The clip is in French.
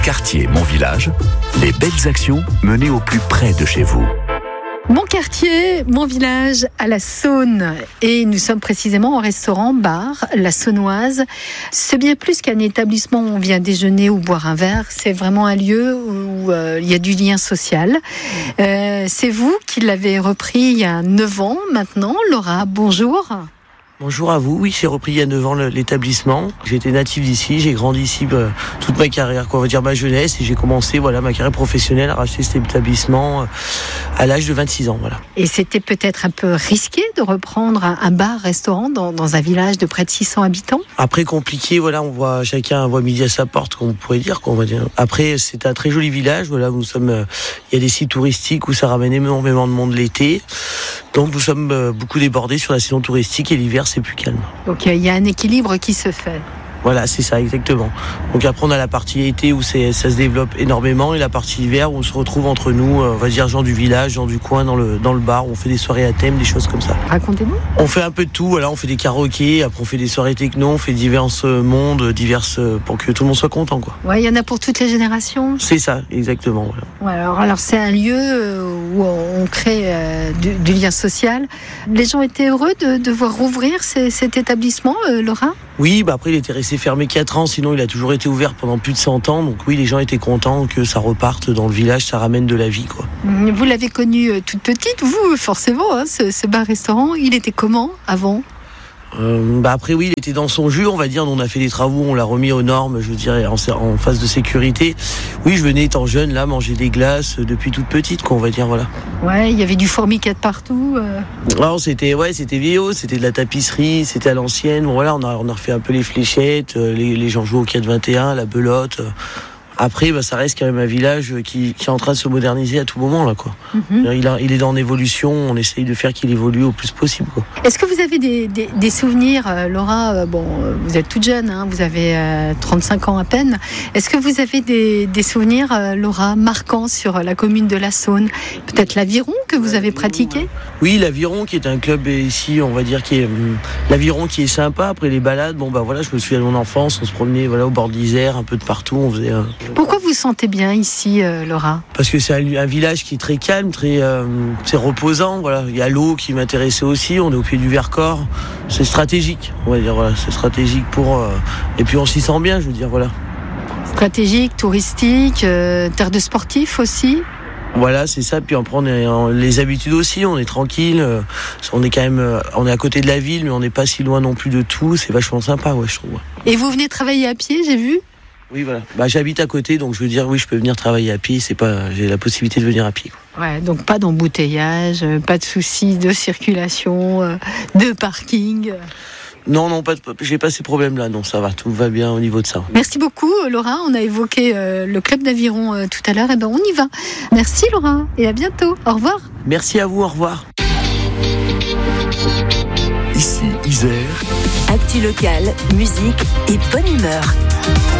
Quartier Mon Village, les belles actions menées au plus près de chez vous. Mon quartier, mon village à la Saône. Et nous sommes précisément au restaurant-bar La Saunoise. C'est bien plus qu'un établissement où on vient déjeuner ou boire un verre. C'est vraiment un lieu où il y a du lien social. C'est vous qui l'avez repris il y a 9 ans maintenant. Laura, bonjour. Bonjour à vous, oui, j'ai repris il y a 9 ans l'établissement. J'étais natif d'ici, j'ai grandi ici toute ma carrière, on va dire ma jeunesse, et j'ai commencé ma carrière professionnelle à racheter cet établissement à l'âge de 26 ans. Voilà. Et c'était peut-être un peu risqué de reprendre un bar-restaurant dans un village de près de 600 habitants ? Après, compliqué, chacun voit midi à sa porte, qu'on pourrait dire. Après, c'est un très joli village, il y a des sites touristiques où ça ramène énormément de monde l'été. Donc nous sommes beaucoup débordés sur la saison touristique et l'hiver c'est plus calme. Donc il y a un équilibre qui se fait. Voilà, c'est ça, exactement. Donc après, on a la partie été où ça se développe énormément et la partie hiver où on se retrouve entre nous, on va dire gens du village, gens du coin, dans le bar, où on fait des soirées à thème, des choses comme ça. Racontez-nous. On fait un peu de tout, on fait des karaokés, après on fait des soirées techno, on fait divers mondes, pour que tout le monde soit content, quoi. Ouais, il y en a pour toutes les générations. C'est ça, exactement. Voilà. Ouais, alors c'est un lieu où on crée du lien social. Les gens étaient heureux de voir rouvrir cet établissement, Laura ? Oui, après il était resté fermé 4 ans, sinon il a toujours été ouvert pendant plus de 100 ans. Donc oui, les gens étaient contents que ça reparte dans le village, ça ramène de la vie, quoi. Vous l'avez connu toute petite, vous, forcément, ce bar-restaurant. Il était comment avant ? Après oui, il était dans son jus, on va dire. On a fait des travaux, on l'a remis aux normes, je dirais, en phase de sécurité. Oui, je venais étant jeune là manger des glaces depuis toute petite, quoi, on va dire, voilà. Ouais, il y avait du formica de partout. Alors c'était vieillot, c'était de la tapisserie, c'était à l'ancienne. Bon voilà, on a refait un peu les fléchettes, les gens jouaient au 4-21, la belote. Après, ça reste quand même un village qui est en train de se moderniser à tout moment, là, quoi. Mm-hmm. Il est en évolution, on essaye de faire qu'il évolue au plus possible, quoi. Est-ce que vous avez des souvenirs, Laura, vous êtes toute jeune, vous avez 35 ans à peine. Est-ce que vous avez des souvenirs, Laura, marquants sur la commune de la Saône ? Peut-être l'aviron que vous avez pratiqué ? Oui, l'aviron qui est un club ici, on va dire, l'aviron qui est sympa. Après les balades, je me souviens de mon enfance, on se promenait au bord de l'Isère, un peu de partout, on faisait... Pourquoi vous vous sentez bien ici, Laura ? Parce que c'est un village qui est très calme, c'est reposant. Voilà. Il y a l'eau qui m'intéressait aussi, on est au pied du Vercors. C'est stratégique, on va dire. Voilà. C'est stratégique et puis on s'y sent bien, je veux dire. Voilà. Stratégique, touristique, terre de sportifs aussi ? Voilà, c'est ça. Puis après, on est les habitudes aussi. On est tranquille. On est à côté de la ville, mais on n'est pas si loin non plus de tout. C'est vachement sympa, je trouve. Et vous venez travailler à pied, j'ai vu ? Oui, voilà. J'habite à côté, donc je veux dire, oui, je peux venir travailler à pied. J'ai la possibilité de venir à pied, quoi. Ouais, donc pas d'embouteillage, pas de soucis de circulation, de parking. Non, j'ai pas ces problèmes-là. Non, ça va, tout va bien au niveau de ça. Merci beaucoup, Laura. On a évoqué le club d'aviron tout à l'heure. On y va. Merci, Laura, et à bientôt. Au revoir. Merci à vous. Au revoir. Ici, Isère. Actu locale, musique et bonne humeur.